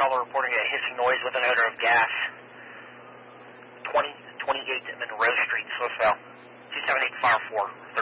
caller reporting a hissing noise with an odor of gas. 2028 Monroe Street, Swiftville. 278 Fire 4.